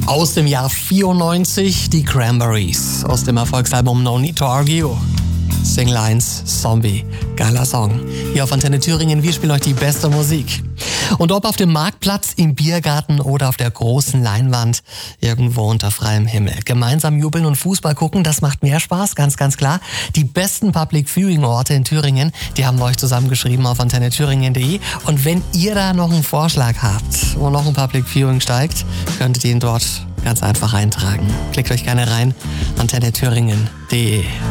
Aus dem Jahr 94 die Cranberries, aus dem Erfolgsalbum No Need to Argue. Single 1, Zombie, geiler Song. Hier auf Antenne Thüringen, wir spielen euch die beste Musik. Und ob auf dem Marktplatz, im Biergarten oder auf der großen Leinwand, irgendwo unter freiem Himmel. Gemeinsam jubeln und Fußball gucken, das macht mehr Spaß, ganz, ganz klar. Die besten Public Viewing Orte in Thüringen, die haben wir euch zusammengeschrieben auf antennethüringen.de. Und wenn ihr da noch einen Vorschlag habt, wo noch ein Public Viewing steigt, könntet ihr ihn dort ganz einfach eintragen. Klickt euch gerne rein, antennethüringen.de.